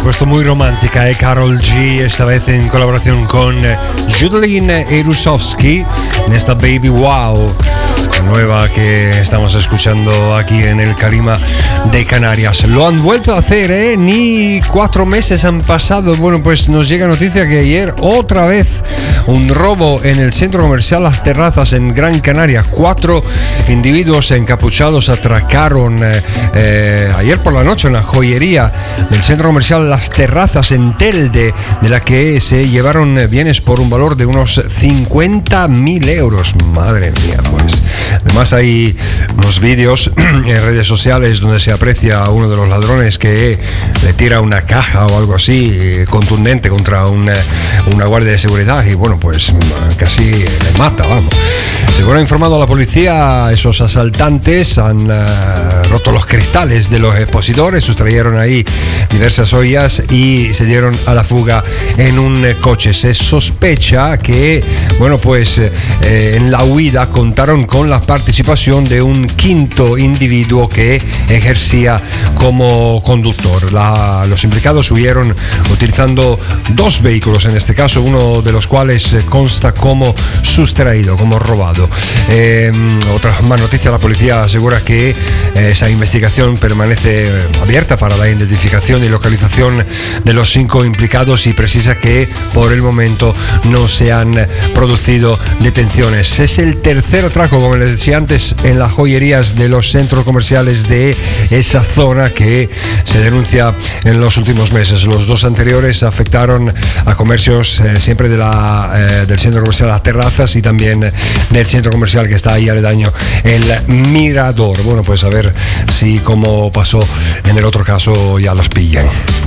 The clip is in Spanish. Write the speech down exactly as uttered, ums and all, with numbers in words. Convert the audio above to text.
Questo muy romántica, ¿eh? Karol G, esta vez en colaboración con Judlin Erusovsky en esta Baby Wow, nueva que estamos escuchando aquí en el Calima de Canarias. Lo han vuelto a hacer, ¿eh? Ni cuatro meses han pasado. Bueno, pues nos llega noticia que ayer otra vez un robo en el centro comercial Las Terrazas en Gran Canaria. Cuatro individuos encapuchados atracaron eh, eh, ayer por la noche en la joyería del centro comercial Las Terrazas en Telde, de la que se llevaron bienes por un valor de unos cincuenta mil euros. Madre mía, pues. Además hay unos vídeos en redes sociales donde se aprecia a uno de los ladrones que le tira una caja o algo así contundente contra una, una guardia de seguridad y bueno, pues casi le mata, vamos. Según ha informado a la policía, esos asaltantes han uh, roto los cristales de los expositores, sustrayeron ahí diversas ollas y se dieron a la fuga en un eh, coche. Se sospecha que, bueno, pues eh, en la huida contaron con la participación de un quinto individuo que ejercía como conductor. La, los implicados huyeron utilizando dos vehículos, en este caso, uno de los cuales consta como sustraído, como robado. Eh, otra más noticia, la policía asegura que eh, esa investigación permanece abierta para la identificación y localización de los cinco implicados y precisa que por el momento no se han producido detenciones. Es el tercer atraco, como les decía antes, en las joyerías de los centros comerciales de esa zona que se denuncia en los últimos meses. Los dos anteriores afectaron a comercios eh, siempre de la, eh, del centro comercial Las Terrazas y también del centro comercial que está ahí aledaño, el Mirador. Bueno, pues a ver si como pasó en el otro caso ya los pillan.